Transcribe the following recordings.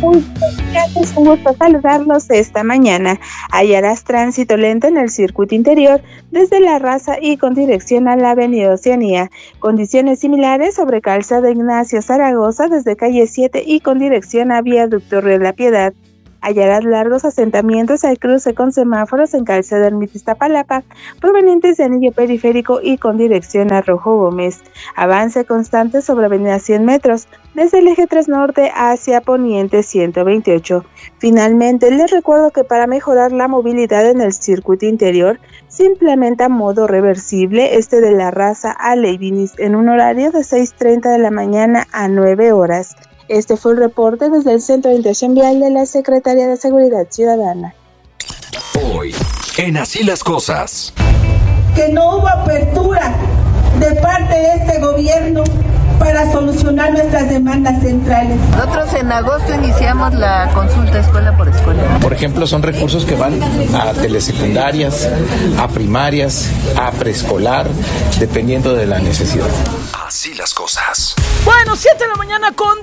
Muy buenos, un gusto saludarlos esta mañana. Hallarás tránsito lento en el circuito interior desde La Raza y con dirección a la avenida Oceanía. Condiciones similares sobre calzada Ignacio Zaragoza desde calle 7 y con dirección a viaducto Río de la Piedad. Hallarás largos asentamientos al cruce con semáforos en calzada Ermita Iztapalapa, provenientes de anillo periférico y con dirección a Rojo Gómez. Avance constante sobre avenida 100 metros, desde el eje 3 norte hacia poniente 128. Finalmente, les recuerdo que para mejorar la movilidad en el circuito interior, se implementa modo reversible de La Raza a Leivinis en un horario de 6:30 de la mañana a 9 horas. Este fue el reporte desde el Centro de Orientación Vial de la Secretaría de Seguridad Ciudadana. Hoy, en Así las Cosas. Que no hubo apertura de parte de este gobierno para solucionar nuestras demandas centrales. Nosotros en agosto iniciamos la consulta escuela por escuela. Por ejemplo, son recursos que van a telesecundarias, a primarias, a preescolar, dependiendo de la necesidad. Así las cosas. Bueno, 7 de la mañana con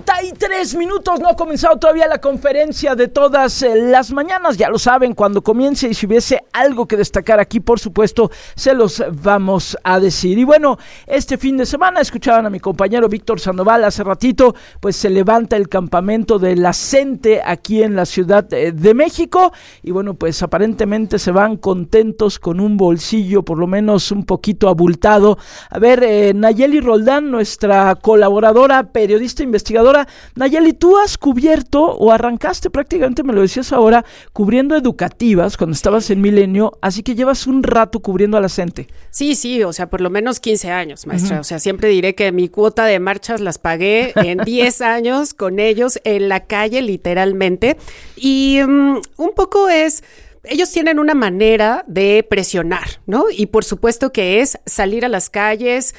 33 minutos. No ha comenzado todavía la conferencia de todas las mañanas. Ya lo saben, cuando comience y si hubiese algo que destacar aquí, por supuesto, se los vamos a decir. Y bueno, este fin de semana escuchaban a mi compañero Víctor Sandoval hace ratito, pues se levanta el campamento de la CENTE aquí en la Ciudad de México. Y bueno, pues aparentemente se van contentos con un bolsillo por lo menos un poquito abultado. A ver, Nayeli Roldán, nuestra colaboradora, periodista, investigadora. Nayeli, tú has cubierto o arrancaste prácticamente, me lo decías ahora, cubriendo educativas cuando estabas en Milenio, así que llevas un rato cubriendo a la CENTE. Sí, o sea, por lo menos 15 años, maestra. O sea, siempre diré que mi cuota de marchas las pagué en 10 años con ellos en la calle, literalmente. Y un poco ellos tienen una manera de presionar, ¿no? Y por supuesto que es salir a las calles,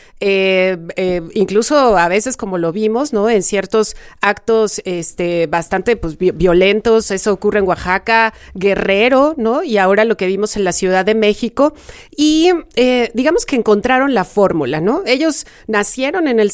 incluso a veces como lo vimos, ¿no? En ciertos actos bastante pues violentos. Eso ocurre en Oaxaca, Guerrero, ¿no? Y ahora lo que vimos en la Ciudad de México. Y digamos que encontraron la fórmula, ¿no? Ellos nacieron en el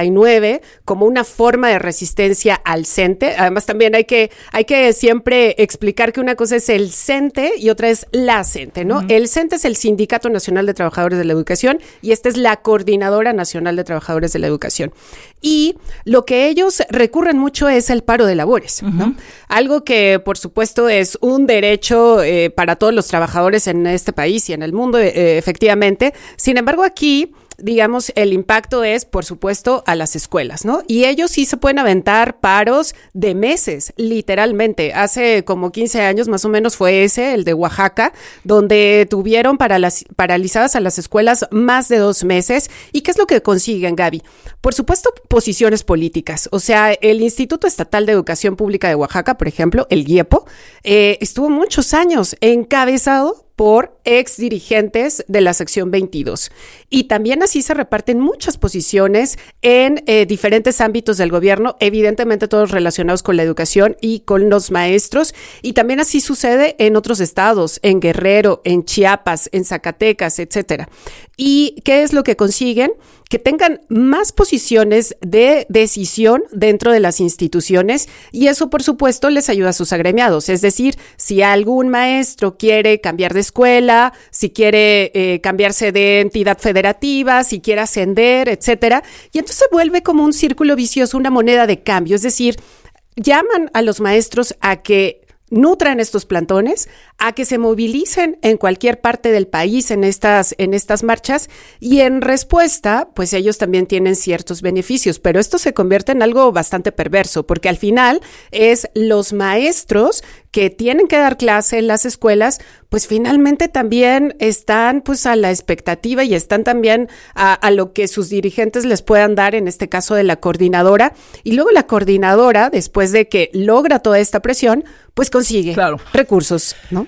79 como una forma de resistencia al CENTE. Además también hay que siempre explicar que una cosa es el CENTE y otra es la CENTE, ¿no? Uh-huh. El CENTE es el Sindicato Nacional de Trabajadores de la Educación y esta es la Coordinadora Nacional de Trabajadores de la Educación. Y lo que ellos recurren mucho es el paro de labores, ¿no? Uh-huh. Algo que, por supuesto, es un derecho para todos los trabajadores en este país y en el mundo, efectivamente. Sin embargo, aquí digamos, el impacto es, por supuesto, a las escuelas, ¿no? Y ellos sí se pueden aventar paros de meses, literalmente. Hace como 15 años más o menos fue el de Oaxaca, donde tuvieron paralizadas a las escuelas más de 2 meses. ¿Y qué es lo que consiguen, Gaby? Por supuesto, posiciones políticas. O sea, el Instituto Estatal de Educación Pública de Oaxaca, por ejemplo, el IEPO, estuvo muchos años encabezado por ex dirigentes de la sección 22. Y también así se reparten muchas posiciones en diferentes ámbitos del gobierno, evidentemente todos relacionados con la educación y con los maestros. Y también así sucede en otros estados, en Guerrero, en Chiapas, en Zacatecas, etcétera. ¿Y qué es lo que consiguen? Que tengan más posiciones de decisión dentro de las instituciones y eso, por supuesto, les ayuda a sus agremiados. Es decir, si algún maestro quiere cambiar de escuela, si quiere cambiarse de entidad federativa, si quiere ascender, etcétera, y entonces se vuelve como un círculo vicioso, una moneda de cambio. Es decir, llaman a los maestros a que nutran estos plantones, a que se movilicen en cualquier parte del país en estas marchas y en respuesta, pues ellos también tienen ciertos beneficios, pero esto se convierte en algo bastante perverso porque al final es los maestros que tienen que dar clase en las escuelas, pues finalmente también están pues a la expectativa y están también a lo que sus dirigentes les puedan dar, en este caso de la coordinadora, y luego la coordinadora, después de que logra toda esta presión, pues consigue recursos, ¿no?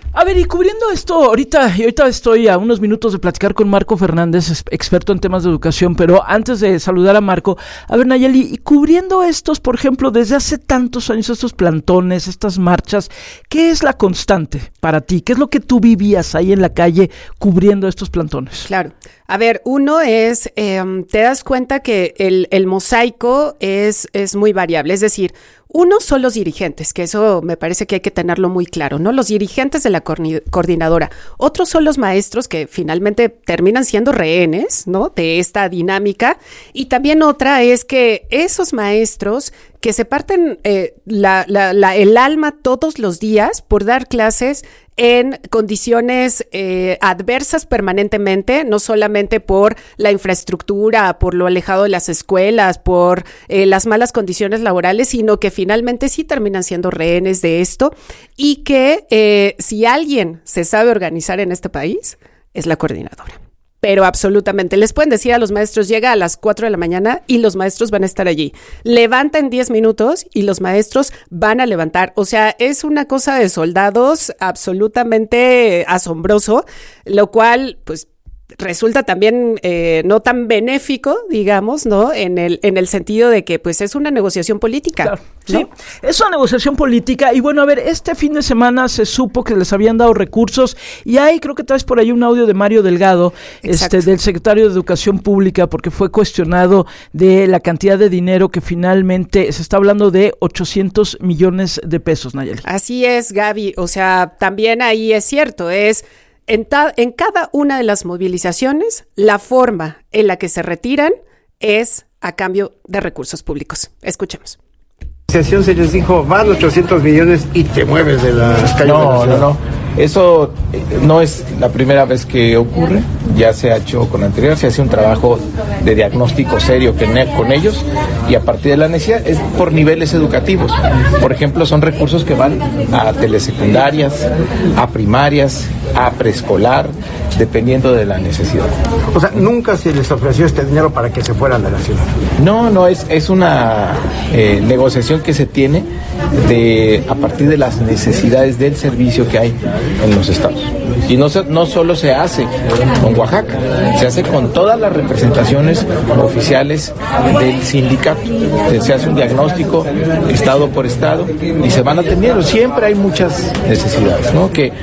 A ver, y cubriendo esto, ahorita estoy a unos minutos de platicar con Marco Fernández, experto en temas de educación, pero antes de saludar a Marco, a ver, Nayeli, y cubriendo estos, por ejemplo, desde hace tantos años, estos plantones, estas marchas, ¿qué es la constante para ti? ¿Qué es lo que tú vivías ahí en la calle cubriendo estos plantones? Claro. A ver, uno es, te das cuenta que el mosaico es muy variable, es decir, uno son los dirigentes, que eso me parece que hay que tenerlo muy claro, ¿no? Los dirigentes de la coordinadora. Otros son los maestros que finalmente terminan siendo rehenes, ¿no? De esta dinámica. Y también otra es que esos maestros que se parten el alma todos los días por dar clases en condiciones adversas permanentemente, no solamente por la infraestructura, por lo alejado de las escuelas, por las malas condiciones laborales, sino que finalmente sí terminan siendo rehenes de esto y que si alguien se sabe organizar en este país, es la coordinadora. Pero absolutamente. Les pueden decir a los maestros, llega a las 4 de la mañana y los maestros van a estar allí. Levanta en 10 minutos y los maestros van a levantar. O sea, es una cosa de soldados absolutamente asombroso, lo cual, pues, resulta también no tan benéfico, digamos, ¿no? En el sentido de que, pues, es una negociación política. Claro, ¿no? Sí, es una negociación política. Y bueno, a ver, este fin de semana se supo que les habían dado recursos y creo que traes por ahí un audio de Mario Delgado, del secretario de Educación Pública, porque fue cuestionado de la cantidad de dinero que finalmente se está hablando de 800 millones de pesos, Nayeli. Así es, Gaby. O sea, también ahí es cierto, en cada una de las movilizaciones, la forma en la que se retiran es a cambio de recursos públicos. Escuchemos. Se les dijo, van 800 millones y te mueves de las calles. No. Eso no es la primera vez que ocurre, ya se ha hecho con anterioridad, se hace un trabajo de diagnóstico serio con ellos y a partir de la necesidad es por niveles educativos. Por ejemplo, son recursos que van a telesecundarias, a primarias, a preescolar, dependiendo de la necesidad. O sea, nunca se les ofreció este dinero para que se fueran de la ciudad. No, es una negociación que se tiene a partir de las necesidades del servicio que hay en los estados. Y no solo se hace con Oaxaca, se hace con todas las representaciones oficiales del sindicato. Se hace un diagnóstico estado por estado y se van atendiendo. Siempre hay muchas necesidades, ¿no? Que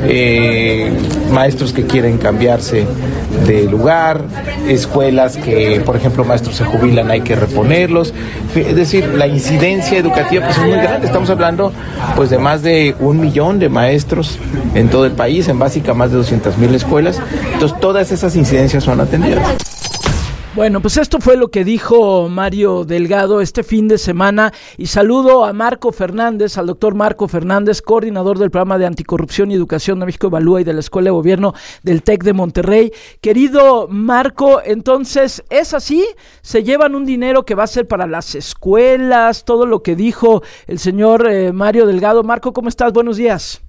maestros que quieren cambiarse de lugar, escuelas que, por ejemplo, maestros se jubilan, hay que reponerlos. Es decir, la incidencia educativa pues es muy grande. Estamos hablando pues de más de 1 millón de maestros en todo el país, en básica más de 200,000 escuelas. Entonces todas esas incidencias son atendidas. Bueno, pues esto fue lo que dijo Mario Delgado este fin de semana y saludo a Marco Fernández, al doctor Marco Fernández, coordinador del programa de anticorrupción y educación de México Evalúa y de la Escuela de Gobierno del TEC de Monterrey. Querido Marco, entonces, ¿es así? ¿Se llevan un dinero que va a ser para las escuelas? Todo lo que dijo el señor Mario Delgado. Marco, ¿cómo estás? Buenos días.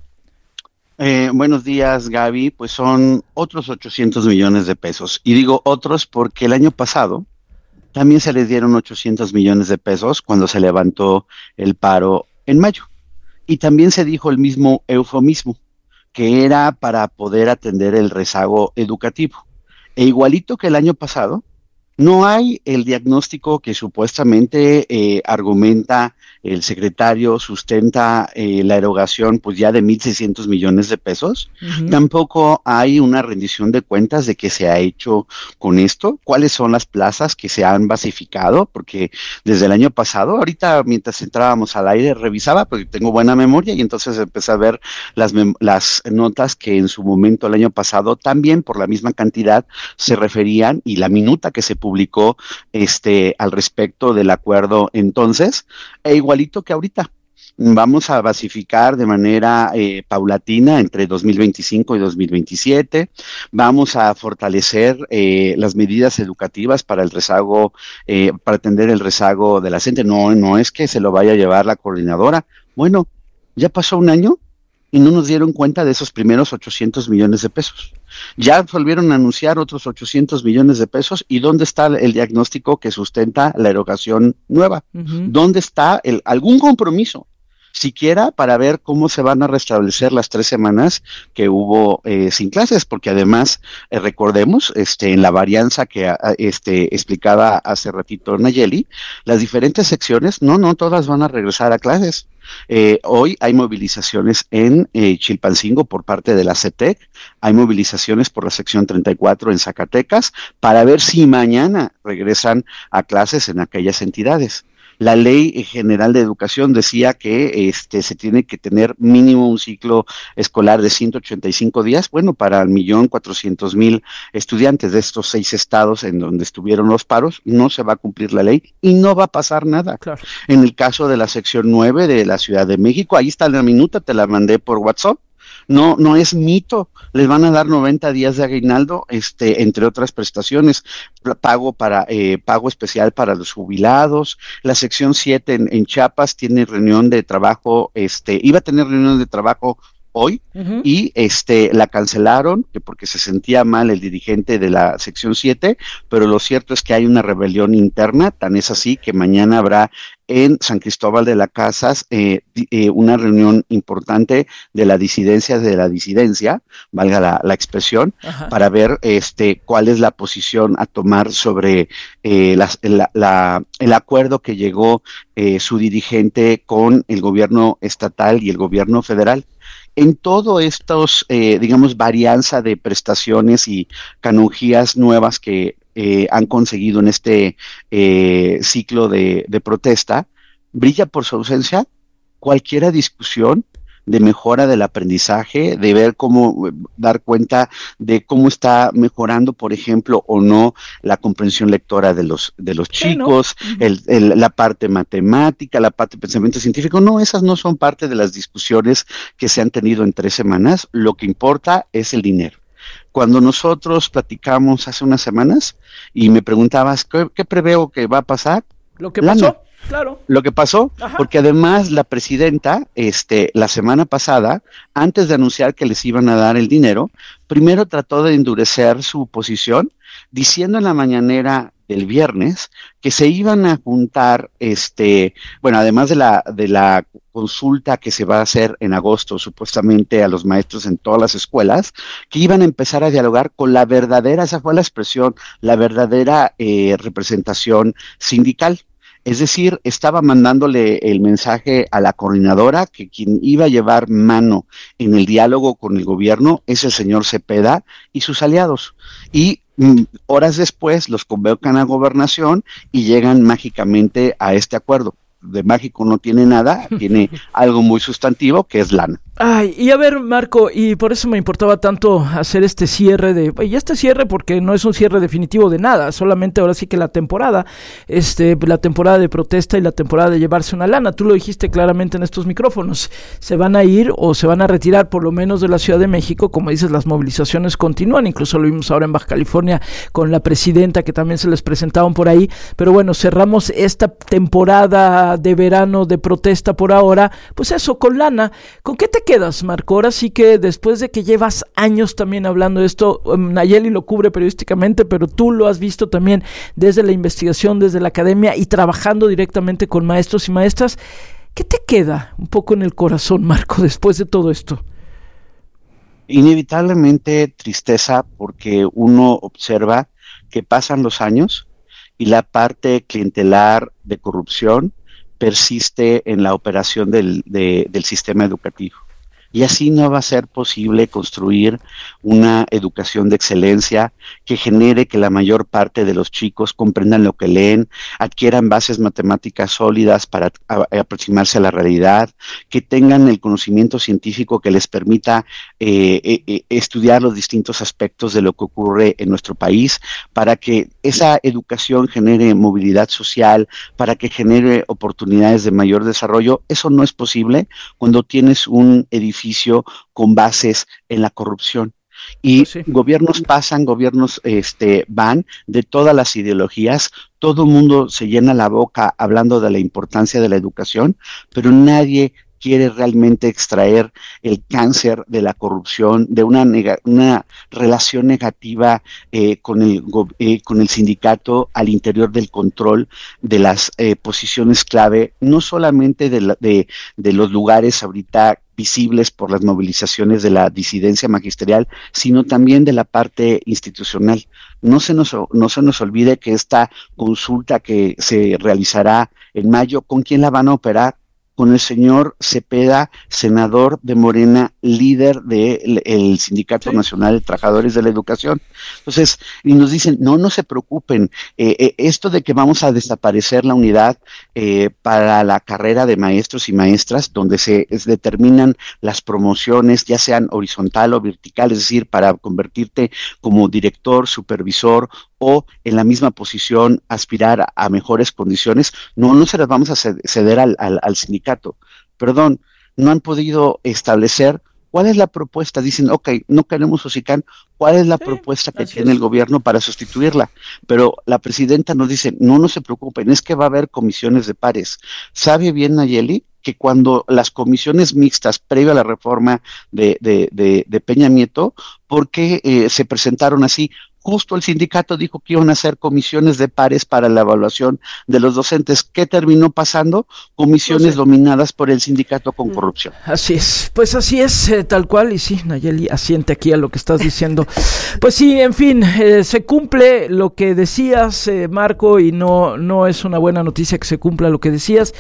Buenos días, Gaby. Pues son otros 800 millones de pesos. Y digo otros porque el año pasado también se les dieron 800 millones de pesos cuando se levantó el paro en mayo. Y también se dijo el mismo eufemismo, que era para poder atender el rezago educativo. E igualito que el año pasado, no hay el diagnóstico que supuestamente argumenta el secretario, sustenta la erogación pues ya de 1,600 millones de pesos. Uh-huh. Tampoco hay una rendición de cuentas de qué se ha hecho con esto, cuáles son las plazas que se han basificado, porque desde el año pasado, ahorita mientras entrábamos al aire revisaba, porque tengo buena memoria y entonces empecé a ver las notas que en su momento el año pasado también por la misma cantidad se referían y la minuta que se publicó al respecto del acuerdo entonces, igualito que ahorita. Vamos a basificar de manera paulatina entre 2025 y 2027. Vamos a fortalecer las medidas educativas para el rezago, para atender el rezago de la gente. No es que se lo vaya a llevar la coordinadora. Bueno, ya pasó un año y no nos dieron cuenta de esos primeros 800 millones de pesos. Ya volvieron a anunciar otros 800 millones de pesos. ¿Y dónde está el diagnóstico que sustenta la erogación nueva? Uh-huh. ¿Dónde está algún compromiso siquiera para ver cómo se van a restablecer las 3 semanas que hubo sin clases, porque además, recordemos, en la varianza que explicaba hace ratito Nayeli, las diferentes secciones, no todas van a regresar a clases. Hoy hay movilizaciones en Chilpancingo por parte de la CETEC, hay movilizaciones por la sección 34 en Zacatecas, para ver si mañana regresan a clases en aquellas entidades. La Ley General de Educación decía que se tiene que tener mínimo un ciclo escolar de 185 días, bueno, para 1.400.000 estudiantes de estos 6 estados en donde estuvieron los paros, no se va a cumplir la ley y no va a pasar nada. Claro. En el caso de la sección 9 de la Ciudad de México, ahí está la minuta, te la mandé por WhatsApp. No es mito, les van a dar 90 días de aguinaldo, entre otras prestaciones, pago especial para los jubilados. La sección 7 en Chiapas tiene reunión de trabajo, iba a tener reunión de trabajo hoy, y la cancelaron porque se sentía mal el dirigente de la sección 7, pero lo cierto es que hay una rebelión interna, tan es así que mañana habrá en San Cristóbal de las Casas una reunión importante de la disidencia, valga la expresión, para ver cuál es la posición a tomar sobre el acuerdo que llegó su dirigente con el gobierno estatal y el gobierno federal. En todo estos, varianza de prestaciones y canonjías nuevas que han conseguido en este ciclo de protesta, brilla por su ausencia cualquier discusión de mejora del aprendizaje, de ver cómo dar cuenta de cómo está mejorando, por ejemplo, o no la comprensión lectora de los chicos, ¿no? La parte matemática, la parte de pensamiento científico. No, esas no son parte de las discusiones que se han tenido en 3 semanas. Lo que importa es el dinero. Cuando nosotros platicamos hace unas semanas y me preguntabas, ¿qué preveo que va a pasar? Lo que pasó. Claro. Lo que pasó, porque además la presidenta, la semana pasada, antes de anunciar que les iban a dar el dinero, primero trató de endurecer su posición, diciendo en la mañanera del viernes que se iban a juntar, además de la consulta que se va a hacer en agosto, supuestamente a los maestros en todas las escuelas, que iban a empezar a dialogar con la verdadera, esa fue la expresión, la verdadera representación sindical. Es decir, estaba mandándole el mensaje a la coordinadora que quien iba a llevar mano en el diálogo con el gobierno es el señor Cepeda y sus aliados. Y horas después los convocan a Gobernación y llegan mágicamente a este acuerdo. De mágico no tiene nada, tiene algo muy sustantivo que es lana. Ay, y a ver, Marco, y por eso me importaba tanto hacer este cierre porque no es un cierre definitivo de nada, solamente ahora sí que la temporada de protesta y la temporada de llevarse una lana. Tú lo dijiste claramente en estos micrófonos, se van a ir o se van a retirar por lo menos de la Ciudad de México, como dices, las movilizaciones continúan, incluso lo vimos ahora en Baja California con la presidenta que también se les presentaban por ahí, pero bueno, cerramos esta temporada de verano de protesta por ahora, pues eso, con lana. ¿Con qué te quedas, Marco? Ahora sí que después de que llevas años también hablando de esto, Nayeli lo cubre periodísticamente, pero tú lo has visto también desde la investigación, desde la academia y trabajando directamente con maestros y maestras, ¿qué te queda un poco en el corazón, Marco, después de todo esto? Inevitablemente tristeza, porque uno observa que pasan los años y la parte clientelar de corrupción persiste en la operación del sistema educativo. Y así no va a ser posible construir una educación de excelencia que genere que la mayor parte de los chicos comprendan lo que leen, adquieran bases matemáticas sólidas para aproximarse a la realidad, que tengan el conocimiento científico que les permita estudiar los distintos aspectos de lo que ocurre en nuestro país, para que esa educación genere movilidad social, para que genere oportunidades de mayor desarrollo. Eso no es posible cuando tienes un edificio con bases en la corrupción. Y pues sí, gobiernos pasan, gobiernos van de todas las ideologías, todo el mundo se llena la boca hablando de la importancia de la educación, pero nadie quiere realmente extraer el cáncer de la corrupción, de una relación negativa con el sindicato al interior del control de las posiciones clave, no solamente de los lugares ahorita visibles por las movilizaciones de la disidencia magisterial, sino también de la parte institucional. No se nos olvide que esta consulta que se realizará en mayo, ¿con quién la van a operar? Con el señor Cepeda, senador de Morena, líder del Sindicato Nacional de Trabajadores de la Educación. Entonces, y nos dicen, no se preocupen, esto de que vamos a desaparecer la unidad para la carrera de maestros y maestras, donde se determinan las promociones, ya sean horizontal o vertical, es decir, para convertirte como director, supervisor, o en la misma posición aspirar a mejores condiciones, no se las vamos a ceder al sindicato. Perdón, no han podido establecer cuál es la propuesta. Dicen, ok, no queremos Hocicán, ¿cuál es la propuesta que tiene el gobierno para sustituirla? Pero la presidenta nos dice, no se preocupen, es que va a haber comisiones de pares. ¿Sabe bien, Nayeli, que cuando las comisiones mixtas previo a la reforma de Peña Nieto, ¿por qué se presentaron así? Justo el sindicato dijo que iban a hacer comisiones de pares para la evaluación de los docentes. ¿Qué terminó pasando? Comisiones dominadas por el sindicato con corrupción. Así es, pues así es, tal cual, y sí, Nayeli asiente aquí a lo que estás diciendo. Pues sí, en fin, se cumple lo que decías, Marco, y no es una buena noticia que se cumpla lo que decías.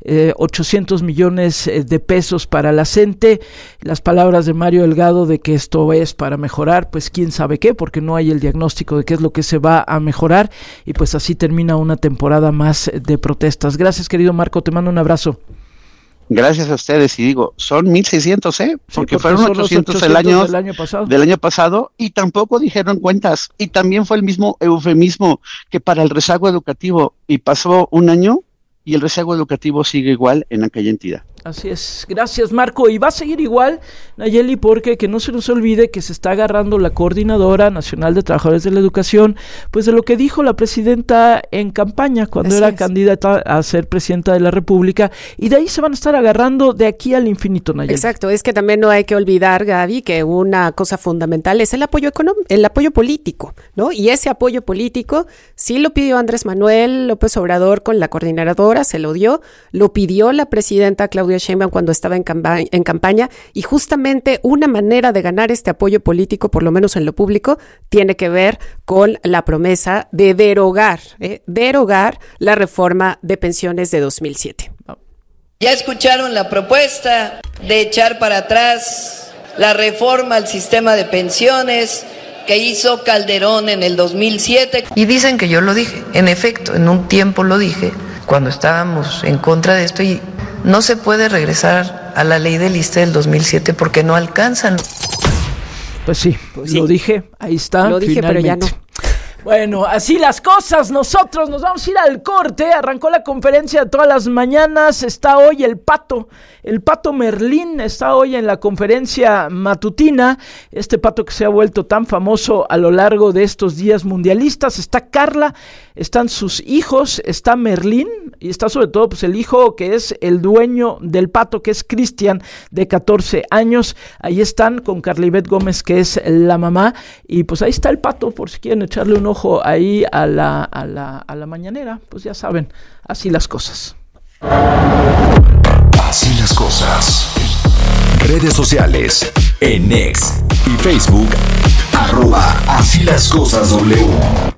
800 millones de pesos para la CENTE. Las palabras de Mario Delgado de que esto es para mejorar, pues quién sabe qué, porque no hay el diagnóstico de qué es lo que se va a mejorar, y pues así termina una temporada más de protestas. Gracias, querido Marco, te mando un abrazo. Gracias a ustedes, y digo, son 1,600, porque fueron 800 del año pasado, y tampoco dijeron cuentas, y también fue el mismo eufemismo que para el rezago educativo, y pasó un año, y el rezago educativo sigue igual en aquella entidad. Así es, gracias, Marco, y va a seguir igual, Nayeli, porque que no se nos olvide que se está agarrando la Coordinadora Nacional de Trabajadores de la Educación, pues de lo que dijo la presidenta en campaña, cuando era candidata a ser presidenta de la República, y de ahí se van a estar agarrando de aquí al infinito, Nayeli. Exacto, es que también no hay que olvidar, Gaby, que una cosa fundamental es el apoyo económico, el apoyo político, ¿no? Y ese apoyo político sí lo pidió Andrés Manuel López Obrador con la Coordinadora, se lo dio, lo pidió la presidenta Claudia Sheinbaum cuando estaba en campaña, y justamente una manera de ganar este apoyo político, por lo menos en lo público, tiene que ver con la promesa de derogar la reforma de pensiones de 2007. Ya escucharon la propuesta de echar para atrás la reforma al sistema de pensiones que hizo Calderón en el 2007. Y dicen que yo lo dije, en efecto, en un tiempo lo dije, cuando estábamos en contra de esto, y no se puede regresar a la ley del ISSSTE del 2007 porque no alcanzan. Pues sí, lo dije, ahí está. Lo dije, finalmente. pero ya no. Bueno, así las cosas, nosotros nos vamos a ir al corte. Arrancó la conferencia de todas las mañanas, está hoy el Pato Merlín, está hoy en la conferencia matutina, este pato que se ha vuelto tan famoso a lo largo de estos días mundialistas. Está Carla, están sus hijos, está Merlín, y está sobre todo pues el hijo que es el dueño del pato, que es Cristian, de 14 años, ahí están con Carlibet Gómez, que es la mamá, y pues ahí está el pato, por si quieren echarle un ojo ahí a la mañanera, pues ya saben, así las cosas. Así las cosas. Redes sociales, en X y Facebook, @así las cosas W.